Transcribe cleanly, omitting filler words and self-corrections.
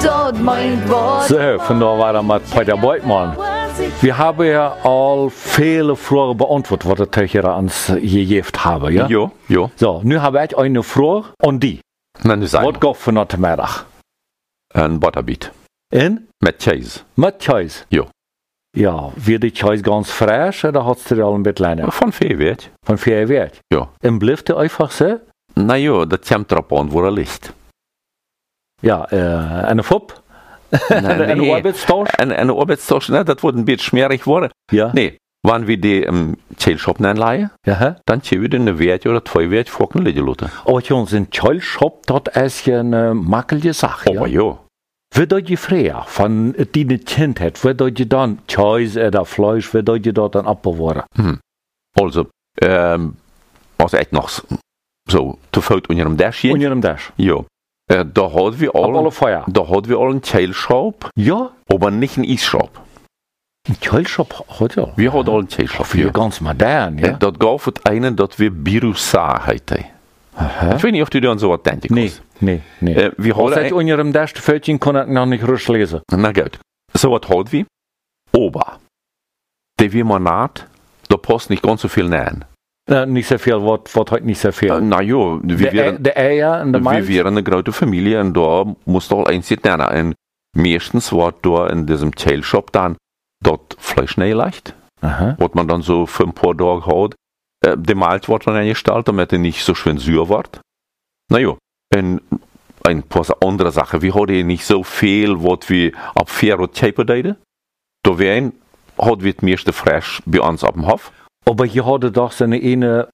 dat meint was. So, von da war er mit Peter Beutmann. Wir haben ja all viele Fragen beantwortet, was die Töchter uns gegeben haben, ja? Jo, jo. So, nu habe ich eine Frage an die. Na, nu Was geht für heute Mittag? Ein Butterbeat. In? Mit Käse. Mit Käse? Jo. Ja, wird die Käse ganz frisch oder hat du al ein bisschen länger? Von Fee, Von 4 Wert? Ja. Und bleibt der einfach so? Na ja, das kommt drauf an, wo er liegt. Ja, eine Fupp? Eine Arbeitstausch? Eine Arbeitstausch, ne, das wird ein bisschen schmierig worden. Ja. Nee, wenn wir die im Käseshop anleihen, Ja. dann können wir den Wert oder 2 Wert vorken liegen lassen. Aber Jungs, in Käseshop, das ist ja eine makelige Sache, ja? Aber ja. Wie dort je früher, von die ein Kind hat, wie dort je dann Käse oder Fleisch, wie dort je dort dann abbewahren? Also, als ich noch so te veel onder een dasje. Unter dem Dash? Ja. Da hadden we Auf alle al, Feuer? da hadden we al een Käseshop, Ja, aber nicht ein Eisshop. ein Käseshop hat ja. Wir hadden al een Käseshop. Für ganz modern, ja? Dat gaf het eine, dat we Birusa heette. Aha. Ich weiß nicht, ob du da an so was denken Nee, kannst. nee. Wir Was hadden hat unter dem Dash Fältchen kann ich noch nicht richtig lesen. Na gut. So was hadden wir. Ober. Die wir mal naht, da passt nicht ganz so viel rein. Nicht so viel, was hat nicht so viel? Na ja, De Eier und der wir Mais? wären eine große Familie und da muss doch eins nehmen. Und meistens war da in diesem Käseshop dann dort Fleisch leicht, Aha. was man dann so für ein paar Tage hat. Der Malz wird dann eingestellt, damit er nicht so schön süß wird. Na ja, und ein paar andere Sachen. Wir hatten nicht so viel, was wir ab 4 Uhr Käse deden. Da wären, hat wir das meiste frisch bei uns auf dem Hof. Aber hier hatte doch so eine